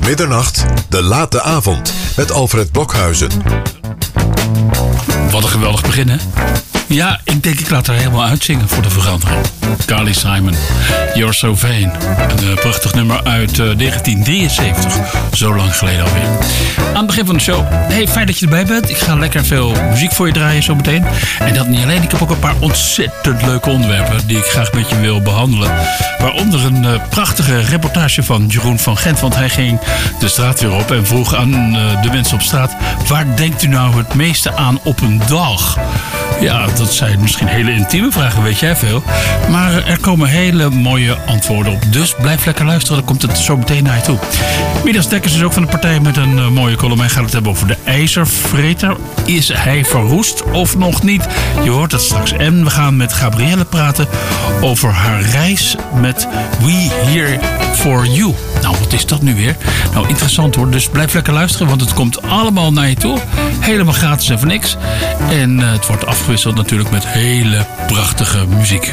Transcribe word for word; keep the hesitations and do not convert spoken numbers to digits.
middernacht, de late avond met Alfred Blokhuizen. Wat een geweldig begin, hè? Ja, ik denk ik laat haar helemaal uitzingen voor de verandering. Carly Simon, You're So Vain. Een uh, prachtig nummer uit uh, negentien drieënzeventig. Zo lang geleden alweer. Aan het begin van de show. Hey, fijn dat je erbij bent. Ik ga lekker veel muziek voor je draaien zo meteen. En dat niet alleen. Ik heb ook een paar ontzettend leuke onderwerpen die ik graag met je wil behandelen. Waaronder een uh, prachtige reportage van Jeroen van Gent. Want hij ging de straat weer op en vroeg aan uh, de mensen op straat: waar denkt u nou het meeste aan op een dag? Ja, dat zijn misschien hele intieme vragen, weet jij veel. Maar er komen hele mooie antwoorden op. Dus blijf lekker luisteren, dan komt het zo meteen naar je toe. Midas Dekkers is ook van de partij met een uh, mooie column. Hij gaat het hebben over de ijzervreter. Is hij verroest of nog niet? Je hoort het straks. En we gaan met Gabrielle praten over haar reis met We Here For You. Nou, wat is dat nu weer? Nou, interessant hoor. Dus blijf lekker luisteren, want het komt allemaal naar je toe. Helemaal gratis en voor niks. En uh, het wordt afgewisseld natuurlijk met hele prachtige muziek.